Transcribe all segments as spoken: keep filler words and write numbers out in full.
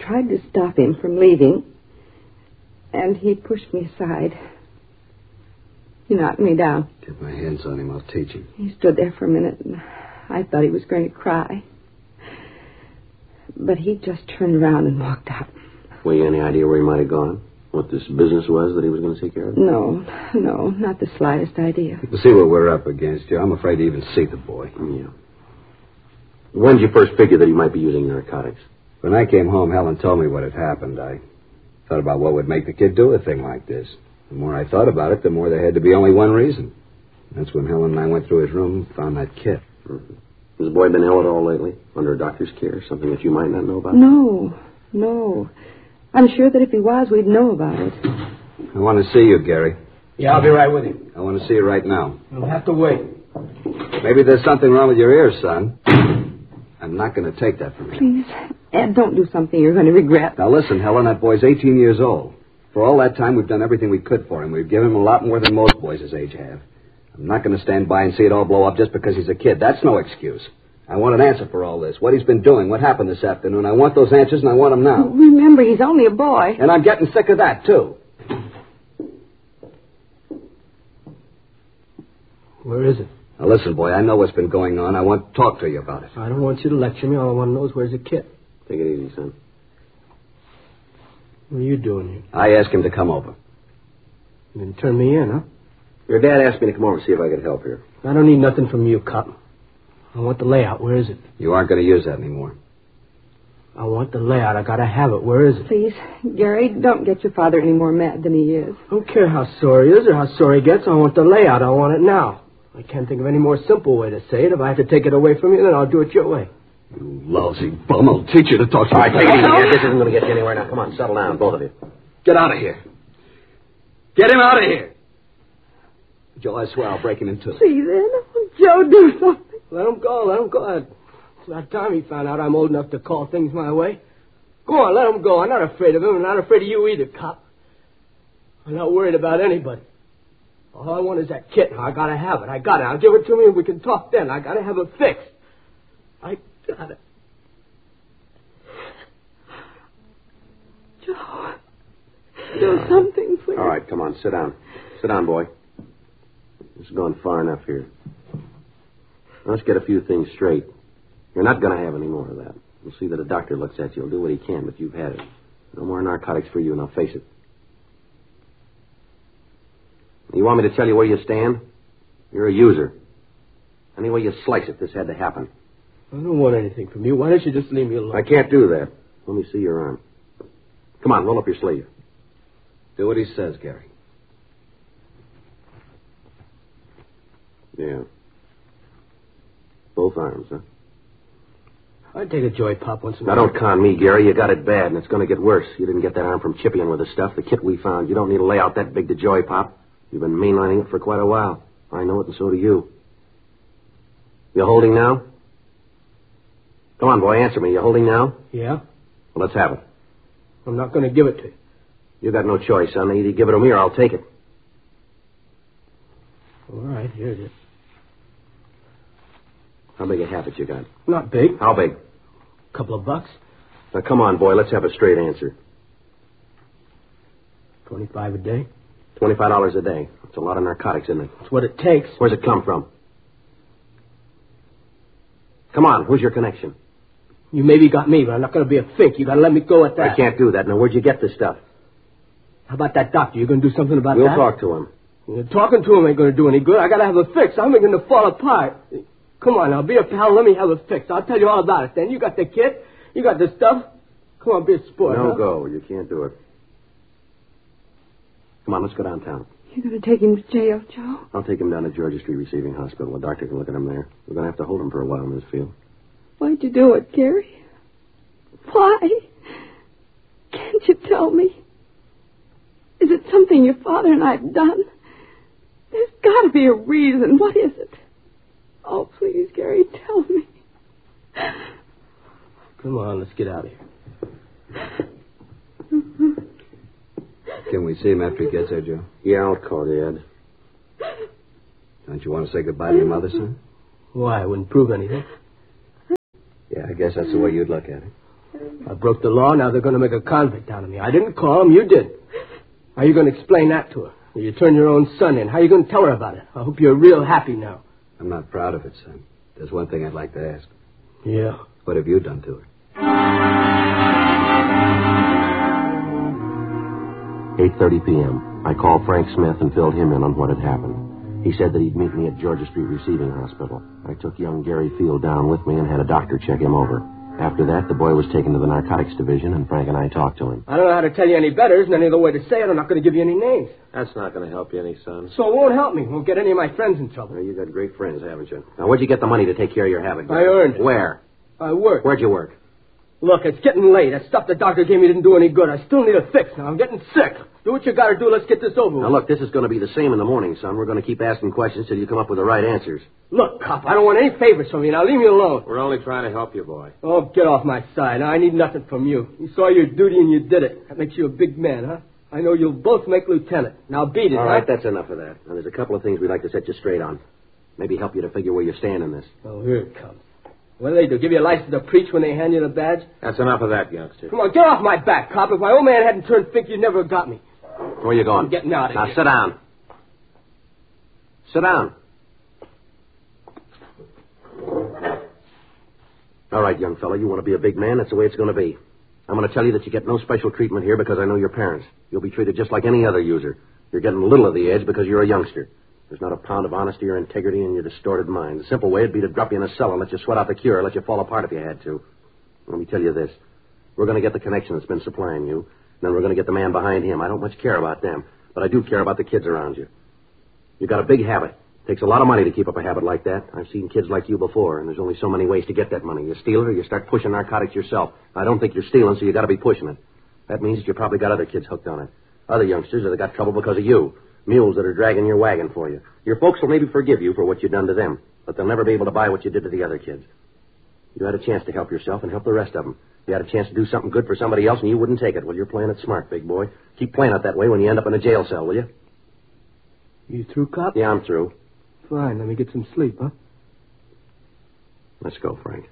tried to stop him from leaving, and he pushed me aside. He knocked me down. Get my hands on him. I'll teach him. He stood there for a minute, and I thought he was going to cry. But he just turned around and walked out. Well, you any idea where he might have gone? What this business was that he was going to take care of? No, no, not the slightest idea. You see what we're up against, Joe. I'm afraid to even see the boy. Yeah. When did you first figure that he might be using narcotics? When I came home, Helen told me what had happened. I thought about what would make the kid do a thing like this. The more I thought about it, the more there had to be only one reason. That's when Helen and I went through his room and found that kit. Mm-hmm. Has the boy been ill at all lately? Under a doctor's care? Something that you might not know about? No, no. I'm sure that if he was, we'd know about it. I want to see you, Gary. Yeah, I'll be right with you. I want to see you right now. You'll have to wait. Maybe there's something wrong with your ears, son. I'm not going to take that from you. Please, Ed, don't do something you're going to regret. Now listen, Helen, that boy's eighteen years old. For all that time, we've done everything we could for him. We've given him a lot more than most boys his age have. I'm not going to stand by and see it all blow up just because he's a kid. That's no excuse. I want an answer for all this. What he's been doing, what happened this afternoon. I want those answers, and I want them now. Remember, he's only a boy. And I'm getting sick of that, too. Where is it? Now, listen, boy, I know what's been going on. I want to talk to you about it. I don't want you to lecture me. All I want to know is where's the kid. Take it easy, son. What are you doing here? I asked him to come over. You didn't turn me in, huh? Your dad asked me to come over and see if I could help here. I don't need nothing from you, cop. I want the layout. Where is it? You aren't going to use that anymore. I want the layout. I gotta have it. Where is it? Please, Gary, don't get your father any more mad than he is. I don't care how sore he is or how sore he gets. I want the layout. I want it now. I can't think of any more simple way to say it. If I have to take it away from you, then I'll do it your way. You lousy bum. I'll teach you to talk to me. All right, take it easy, man. This isn't going to get you anywhere. Now, come on, settle down, both of you. Get out of here. Get him out of here. Joe, I swear I'll break him in two. Please, Ed, Joe, do something. Let him go. Let him go. It's about time he found out I'm old enough to call things my way. Go on, let him go. I'm not afraid of him. I'm not afraid of you either, cop. I'm not worried about anybody. All I want is that kit. I gotta have it. I got it. I'll give it to me and we can talk then. I gotta have it fixed. I got it. Joe, do something, please. All right, come on, sit down. Sit down, boy. This has gone far enough here. Let's get a few things straight. You're not going to have any more of that. You'll see that a doctor looks at you. He'll do what he can, but you've had it. No more narcotics for you, and I'll face it. You want me to tell you where you stand? You're a user. Any way you slice it, this had to happen. I don't want anything from you. Why don't you just leave me alone? I can't do that. Let me see your arm. Come on, roll up your sleeve. Do what he says, Gary. Yeah. Both arms, huh? I'd take a joy pop once in a Now, while. don't con me, Gary. You got it bad, and it's going to get worse. You didn't get that arm from Chippy with the stuff. The kit we found. You don't need a layout that big to joy pop. You've been mainlining it for quite a while. I know it, and so do you. You holding now? Come on, boy, answer me. You holding now? Yeah? Well, let's have it. I'm not going to give it to you. You got no choice, son. Either give it to me or I'll take it. All right, here it is. How big a habit you got? Not big. How big? A couple of bucks. Now, come on, boy. Let's have a straight answer. Twenty-five a day. Twenty-five dollars a day. That's a lot of narcotics, isn't it? That's what it takes. Where's it come from? Come on. Who's your connection? You maybe got me, but I'm not going to be a fink. You got to let me go at that. I can't do that. Now, where'd you get this stuff? How about that doctor? You going to do something about we'll that? We'll talk to him. Yeah, talking to him ain't going to do any good. I got to have a fix. I'm going to fall apart. Come on now, be a pal. Let me have a fix. I'll tell you all about it then. You got the kit. You got the stuff. Come on, be a sport. No huh? go. You can't do it. Come on, let's go downtown. You're going to take him to jail, Joe? I'll take him down to Georgia Street Receiving Hospital. A doctor can look at him there. We're going to have to hold him for a while in this field. Why'd you do it, Gary? Why? Can't you tell me? Is it something your father and I have done? There's got to be a reason. What is it? Oh, please, Gary, tell me. Come on, let's get out of here. Can we see him after he gets there, Joe? Yeah, I'll call you, Ed. Don't you want to say goodbye to your mother, son? Why? It wouldn't prove anything. Yeah, I guess that's the way you'd look at it. I broke the law, now they're going to make a convict out of me. I didn't call them, you did. How are you going to explain that to her? You turn your own son in. How are you going to tell her about it? I hope you're real happy now. I'm not proud of it, son. There's one thing I'd like to ask. Yeah? What have you done to her? eight thirty p.m. I called Frank Smith and filled him in on what had happened. He said that he'd meet me at Georgia Street Receiving Hospital. I took young Gary Field down with me and had a doctor check him over. After that, the boy was taken to the narcotics division, and Frank and I talked to him. I don't know how to tell you any better. Isn't any other way to say it. I'm not going to give you any names. That's not going to help you any, son. So it won't help me. It won't get any of my friends in trouble. Well, you got great friends, haven't you? Now, where'd you get the money to take care of your habit? I earned it. Where? I work. Where'd you work? Look, it's getting late. That stuff the doctor gave me didn't do any good. I still need a fix. Now, I'm getting sick. Do what you got to do. Let's get this over with. Now, look, this is going to be the same in the morning, son. We're going to keep asking questions till you come up with the right answers. Look, cop, I don't want any favors from you. Now, leave me alone. We're only trying to help you, boy. Oh, get off my side. I need nothing from you. You saw your duty and you did it. That makes you a big man, huh? I know you'll both make lieutenant. Now, beat it, All huh? right, that's enough of that. Now, there's a couple of things we'd like to set you straight on. Maybe help you to figure where you stand in this. Oh, here it comes. What do they do, give you a license to preach when they hand you the badge? That's enough of that, youngster. Come on, get off my back, cop. If my old man hadn't turned fink, you'd never have got me. Where are you going? I'm getting out of now, here. sit down. Sit down. All right, young fella, you want to be a big man, that's the way it's going to be. I'm going to tell you that you get no special treatment here because I know your parents. You'll be treated just like any other user. You're getting a little of the edge because you're a youngster. There's not a pound of honesty or integrity in your distorted mind. The simple way would be to drop you in a cell and let you sweat out the cure, let you fall apart if you had to. Let me tell you this. We're going to get the connection that's been supplying you, and then we're going to get the man behind him. I don't much care about them, but I do care about the kids around you. You've got a big habit. It takes a lot of money to keep up a habit like that. I've seen kids like you before, and there's only so many ways to get that money. You steal it or you start pushing narcotics yourself. I don't think you're stealing, so you got to be pushing it. That means that you probably got other kids hooked on it. Other youngsters that have got trouble because of you. Mules that are dragging your wagon for you. Your folks will maybe forgive you for what you've done to them, but they'll never be able to buy what you did to the other kids. You had a chance to help yourself and help the rest of them. You had a chance to do something good for somebody else, and you wouldn't take it. Well, you're playing it smart, big boy. Keep playing it that way when you end up in a jail cell, will you? You through, cop? Yeah, I'm through. Fine, let me get some sleep, huh? Let's go, Frank.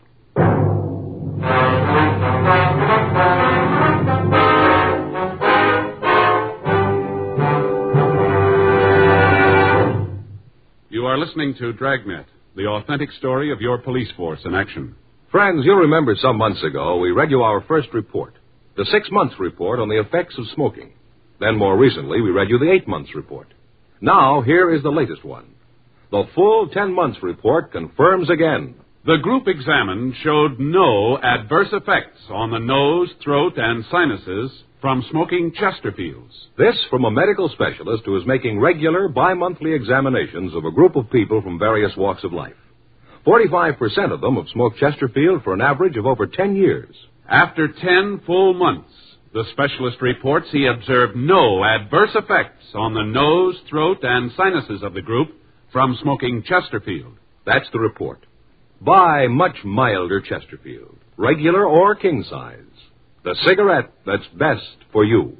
You are listening to Dragnet, the authentic story of your police force in action. Friends, you'll remember some months ago we read you our first report, the six-month report on the effects of smoking. Then more recently we read you the eight months report. Now here is the latest one. The full ten months report confirms again. The group examined showed no adverse effects on the nose, throat, and sinuses from smoking Chesterfields. This from a medical specialist who is making regular bi-monthly examinations of a group of people from various walks of life. forty-five percent of them have smoked Chesterfield for an average of over ten years. After ten full months, the specialist reports he observed no adverse effects on the nose, throat, and sinuses of the group from smoking Chesterfield. That's the report. Buy much milder Chesterfield, regular or king size. The cigarette that's best for you.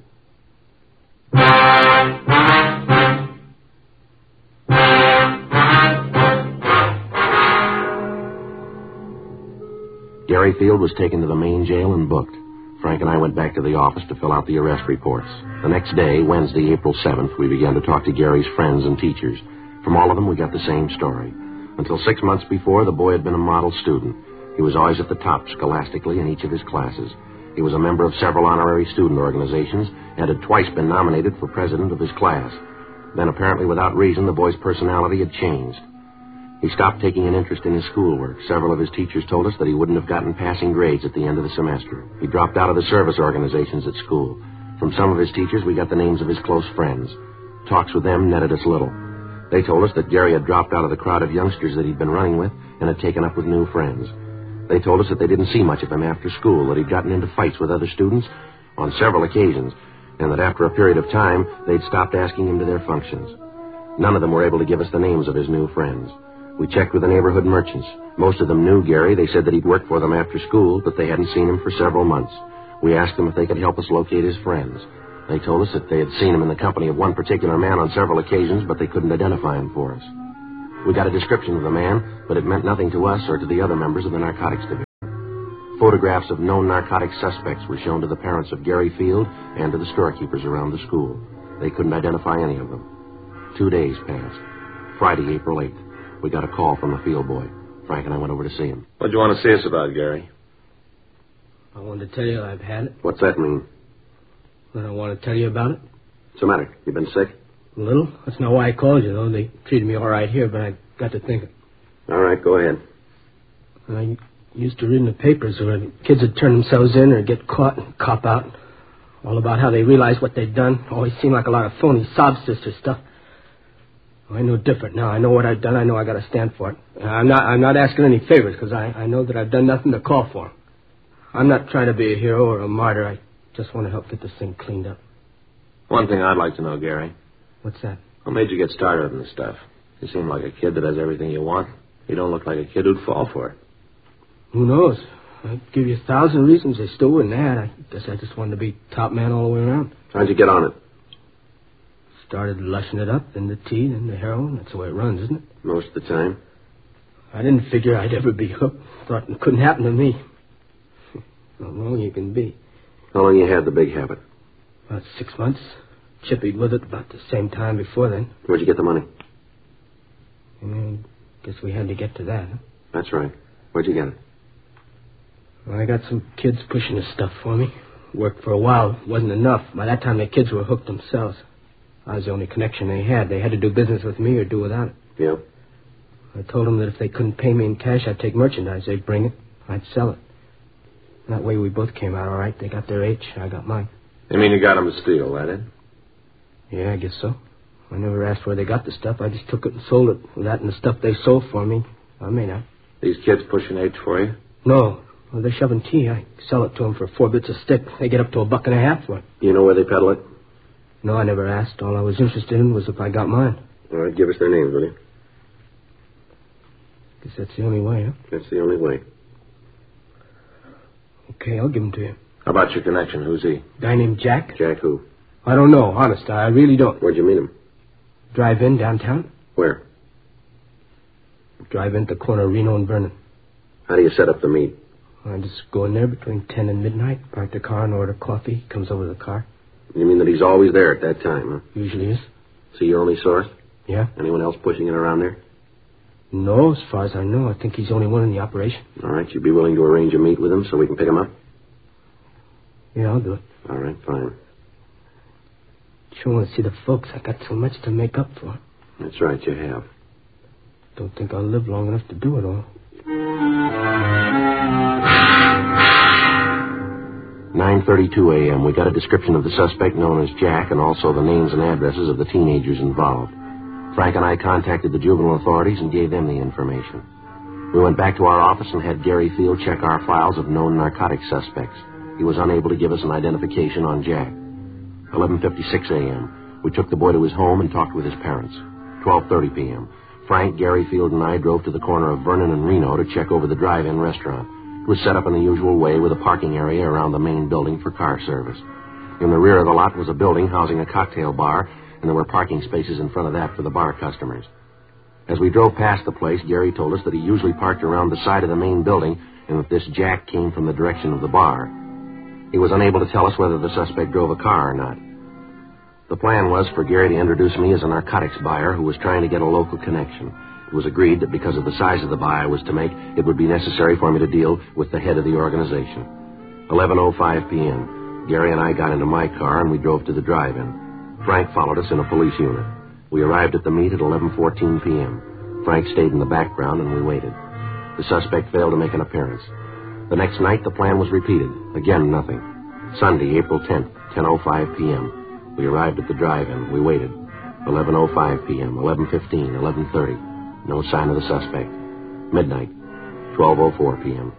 Gary Field was taken to the main jail and booked. Frank and I went back to the office to fill out the arrest reports. The next day, Wednesday, April seventh, we began to talk to Gary's friends and teachers. From all of them, we got the same story. Until six months before, the boy had been a model student. He was always at the top scholastically in each of his classes. He was a member of several honorary student organizations and had twice been nominated for president of his class. Then, apparently without reason, the boy's personality had changed. He stopped taking an interest in his schoolwork. Several of his teachers told us that he wouldn't have gotten passing grades at the end of the semester. He dropped out of the service organizations at school. From some of his teachers, we got the names of his close friends. Talks with them netted us little. They told us that Gary had dropped out of the crowd of youngsters that he'd been running with and had taken up with new friends. They told us that they didn't see much of him after school, that he'd gotten into fights with other students on several occasions, and that after a period of time, they'd stopped asking him to their functions. None of them were able to give us the names of his new friends. We checked with the neighborhood merchants. Most of them knew Gary. They said that he'd worked for them after school, but they hadn't seen him for several months. We asked them if they could help us locate his friends. They told us that they had seen him in the company of one particular man on several occasions, but they couldn't identify him for us. We got a description of the man, but it meant nothing to us or to the other members of the narcotics division. Photographs of known narcotic suspects were shown to the parents of Gary Field and to the storekeepers around the school. They couldn't identify any of them. Two days passed. Friday, April eighth, we got a call from the field boy. Frank and I went over to see him. What'd you want to see us about, Gary? I wanted to tell you I've had it. What's that mean? Then I want to tell you about it. What's the matter? You been sick? A little. That's not why I called you, though. They treated me all right here, but I got to thinking. All right, go ahead. I used to read in the papers where kids would turn themselves in or get caught and cop out. All about how they realized what they'd done. Always seemed like a lot of phony sob sister stuff. I know different now. I know what I've done. I know I got to stand for it. I'm not. I'm not asking any favors because I, I know that I've done nothing to call for. I'm not trying to be a hero or a martyr. I just want to help get this thing cleaned up. One thing I'd like to know, Gary. What's that? What made you get started in this stuff? You seem like a kid that has everything you want. You don't look like a kid who'd fall for it. Who knows? I'd give you a thousand reasons. They still wouldn't add. I guess I just wanted to be top man all the way around. How'd you get on it? Started lushing it up, then the tea, then the heroin. That's the way it runs, isn't it? Most of the time. I didn't figure I'd ever be hooked. Thought it couldn't happen to me. How wrong you can be. How long you had the big habit? About six months. Chippied with it about the same time before then. Where'd you get the money? I guess we had to get to that, huh? That's right. Where'd you get it? Well, I got some kids pushing this stuff for me. Worked for a while. Wasn't enough. By that time, the kids were hooked themselves. I was the only connection they had. They had to do business with me or do without it. Yeah? I told them that if they couldn't pay me in cash, I'd take merchandise. They'd bring it. I'd sell it. That way we both came out all right. They got their H. I got mine. You mean you got him to steal, that it? Yeah, I guess so. I never asked where they got the stuff. I just took it and sold it. With that and the stuff they sold for me, I made out. These kids pushing H for you? No. Well, they're shoving tea. I sell it to them for four bits a stick. They get up to a buck and a half for it. You know where they peddle it? No, I never asked. All I was interested in was if I got mine. All right, give us their names, will you? Guess that's the only way, huh? That's the only way. Okay, I'll give them to you. How about your connection? Who's he? Guy named Jack? Jack who? I don't know, honest. I really don't. Where'd you meet him? Drive-in downtown. Where? Drive-in at the corner of Reno and Vernon. How do you set up the meet? I just go in there between ten and midnight, park the car and order coffee. He comes over to the car. You mean that he's always there at that time, huh? Usually is. So your only source? Yeah. Anyone else pushing it around there? No, as far as I know. I think he's the only one in the operation. All right, you'd be willing to arrange a meet with him so we can pick him up? Yeah, I'll do it. All right, fine. Sure want to see the folks. I got so much to make up for. That's right, you have. Don't think I'll live long enough to do it all. nine thirty-two a.m. We got a description of the suspect known as Jack and also the names and addresses of the teenagers involved. Frank and I contacted the juvenile authorities and gave them the information. We went back to our office and had Gary Field check our files of known narcotic suspects. He was unable to give us an identification on Jack. eleven fifty-six a.m. We took the boy to his home and talked with his parents. twelve thirty p.m. Frank, Gary Field, and I drove to the corner of Vernon and Reno to check over the drive-in restaurant. It was set up in the usual way with a parking area around the main building for car service. In the rear of the lot was a building housing a cocktail bar, and there were parking spaces in front of that for the bar customers. As we drove past the place, Gary told us that he usually parked around the side of the main building and that this Jack came from the direction of the bar. He was unable to tell us whether the suspect drove a car or not. The plan was for Gary to introduce me as a narcotics buyer who was trying to get a local connection. It was agreed that because of the size of the buy I was to make, it would be necessary for me to deal with the head of the organization. eleven oh five p.m. Gary and I got into my car and we drove to the drive-in. Frank followed us in a police unit. We arrived at the meet at eleven fourteen p.m. Frank stayed in the background and we waited. The suspect failed to make an appearance. The next night, the plan was repeated. Again, nothing. Sunday, April tenth, ten oh five p.m. We arrived at the drive-in. We waited. eleven oh five p.m., eleven fifteen, eleven thirty. No sign of the suspect. Midnight, twelve oh four p.m.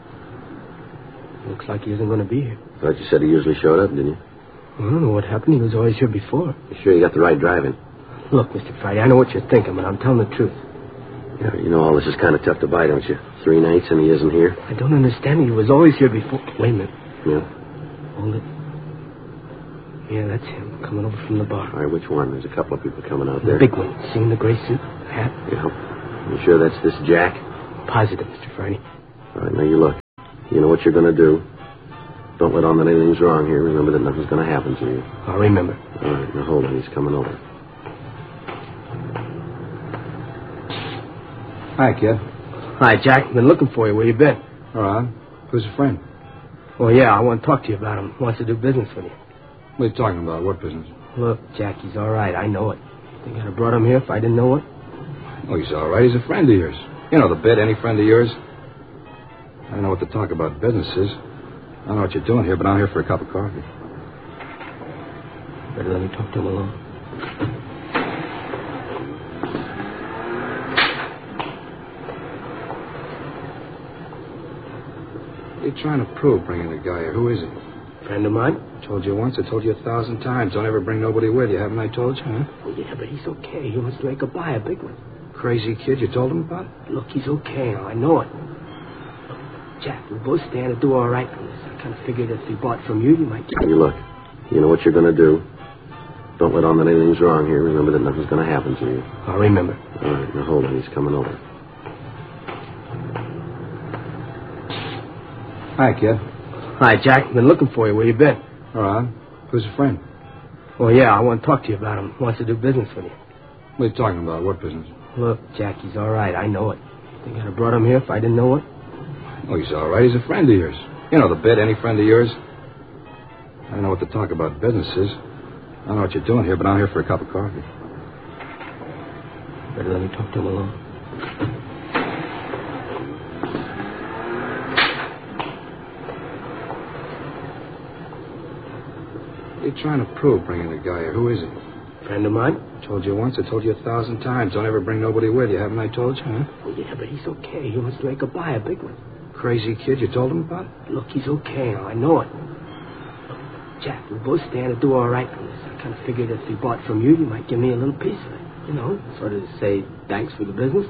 Looks like he isn't going to be here. Thought you said he usually showed up, didn't you? I don't know what happened. He was always here before. You sure you got the right drive-in? Look, Mister Friday, I know what you're thinking, but I'm telling the truth. Yeah, you know all this is kind of tough to buy, don't you? Three nights and he isn't here. I don't understand. He was always here before. Wait a minute. Yeah? Hold it. Yeah, that's him, coming over from the bar. All right, which one? There's a couple of people coming out The there. big one. Seeing the gray suit, the hat? Yeah. You sure that's this Jack? Positive, Mister Friday. All right, now you look. You know what you're going to do. Don't let on that anything's wrong here. Remember that nothing's going to happen to you. I'll remember. All right, now hold on. He's coming over. Hi, kid. Hi, Jack. Been looking for you. Where you been? All right. Who's your friend? Well, yeah, I want to talk to you about him. Wants to do business with you. What are you talking about? What business? Look, Jack, he's all right. I know it. Think I'd have brought him here if I didn't know it? Oh, he's all right. He's a friend of yours. You know the bit, any friend of yours. I don't know what to talk about business is. I don't know what you're doing here, but I'm here for a cup of coffee. Better let me talk to him alone. What are you trying to prove, bringing the guy here? Who is he? Friend of mine? I told you once. I told you a thousand times. Don't ever bring nobody with you. Haven't I told you, huh? Oh, yeah, but he's okay. He wants to make a buy, a big one. Crazy kid. You told him about it? Look, he's okay now. I know it. Look, Jack, we both stand to do all right from this. I kind of figured if he bought from you, you might get... You look. You know what you're going to do. Don't let on that anything's wrong here. Remember that nothing's going to happen to you. I'll remember. All right, now hold on. He's coming over. Hi, kid. Hi, Jack. Been looking for you. Where you been? All right. Who's your friend? Well, yeah, I want to talk to you about him. Wants to do business with you. What are you talking about? What business? Look, Jack, he's all right. I know it. Think I'd have brought him here if I didn't know it? Oh, he's all right. He's a friend of yours. You know the bit, any friend of yours. I don't know what to talk about business is. I don't know what you're doing here, but I'm here for a cup of coffee. Better let me talk to him alone. What are you trying to prove, bringing the guy here? Who is he? Friend of mine? I told you once. I told you a thousand times. Don't ever bring nobody with you. Haven't I told you, huh? Oh, yeah, but he's okay. He wants to make a buy, a big one. Crazy kid. You told him about it? Look, he's okay now. I know it. Look, Jack, we both stand to do all right from this. I kind of figured if he bought from you, you might give me a little piece of it. You know, sort of say thanks for the business.